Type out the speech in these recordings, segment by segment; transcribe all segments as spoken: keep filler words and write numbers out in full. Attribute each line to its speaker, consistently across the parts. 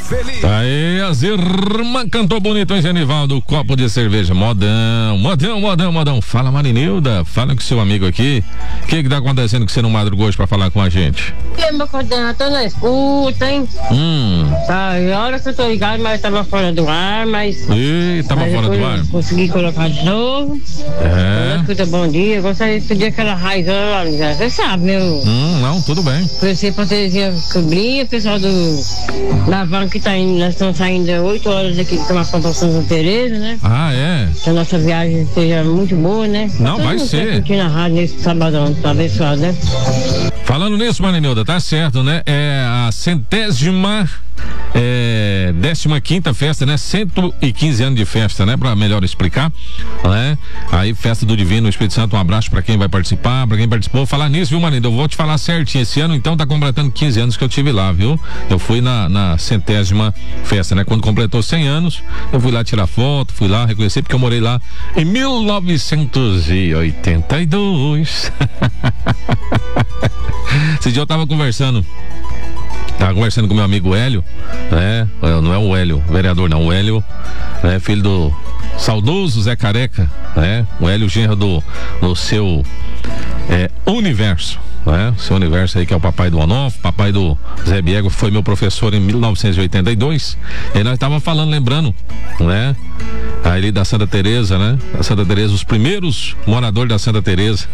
Speaker 1: feliz.
Speaker 2: Aí, as irmãs cantou bonito, hein, Genivaldo? Copo de cerveja, modão, modão, modão, modão. Fala, Marinilda, fala com seu amigo aqui. O que que tá acontecendo que você não madrugou hoje pra falar com a gente?
Speaker 3: E meu coordenador não escuta, hein?
Speaker 2: Hum.
Speaker 3: Tá, a hora que eu tô ligado, mas tava fora do ar, mas...
Speaker 2: Ih, tava
Speaker 3: mas
Speaker 2: fora do ar?
Speaker 3: Consegui colocar de novo.
Speaker 2: É.
Speaker 3: Escuta, bom dia. Gostaria de pedir aquela raizona lá, você sabe, meu...
Speaker 2: Hum, não, tudo bem.
Speaker 3: Conheci pra Terezinha Cobrinha, o pessoal do... da van que tá indo, nós estamos saindo oito horas aqui de tomar conta Santa Teresa, né?
Speaker 2: Ah, é?
Speaker 3: Que a nossa viagem seja muito boa, né?
Speaker 2: Não, vai
Speaker 3: Todo mundo
Speaker 2: ser.
Speaker 3: tá curtindo a rádio nesse sabadão, tá abençoado, né?
Speaker 2: Falando nisso, Marinilda, tá certo, né? É a centésima, é, décima quinta festa, né? cento e quinze anos de festa, né? Pra melhor explicar, né? Aí, festa do Divino Espírito Santo, um abraço pra quem vai participar, pra quem participou. Falar nisso, viu, Marinilda? Eu vou te falar certinho. Esse ano, então, tá completando quinze anos que eu tive lá, viu? Eu fui na, na centésima festa, né? Quando completou cem anos, eu fui lá tirar foto, fui lá reconhecer, porque eu morei lá em mil novecentos e oitenta e dois. Esse dia eu tava conversando Tava conversando com meu amigo Hélio, né? Não é o Hélio, vereador não, o Hélio, né? Filho do saudoso Zé Careca, né? O Hélio genro do, do seu é, universo, né? Seu universo aí que é o papai do Onofre, papai do Zé Biego, foi meu professor em mil novecentos e oitenta e dois, e nós tava falando, lembrando, né? Ali da Santa Teresa, né? Da Santa Teresa, os primeiros moradores da Santa Teresa.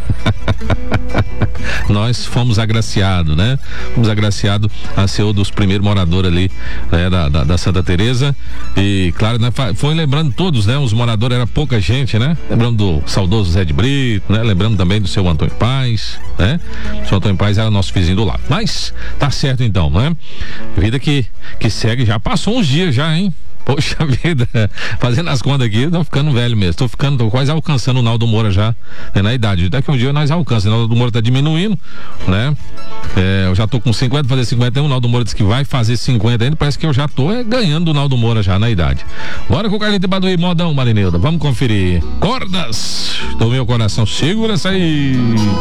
Speaker 2: Nós fomos agraciados, né? Fomos agraciados a ser um dos primeiros moradores ali, né? da, da, da Santa Teresa. E claro, né? Foi lembrando todos, né? Os moradores era pouca gente, né? Lembrando do saudoso Zé de Brito, né? Lembrando também do seu Antônio Paz, né? O seu Antônio Paz era nosso vizinho do lado. Mas tá certo então, né? Vida que, que segue, já passou uns dias já, hein? Poxa vida, fazendo as contas aqui, tô ficando velho mesmo, tô ficando, tô quase alcançando o Naldo Moura já, né, na idade, daqui um dia nós alcançamos, o Naldo Moura tá diminuindo, né, é, eu já tô com cinquenta, fazer cinquenta e um, o Naldo Moura disse que vai fazer cinquenta ainda, parece que eu já tô é, ganhando do Naldo Moura já na idade. Bora com o Carlito Baduí, modão, Marinilda, vamos conferir. Cordas do meu coração, segura essa aí.